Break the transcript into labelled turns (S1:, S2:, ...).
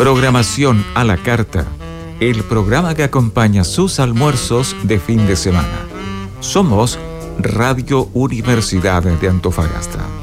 S1: Programación a la carta, el programa que acompaña sus almuerzos de fin de semana. Somos Radio Universidad de Antofagasta.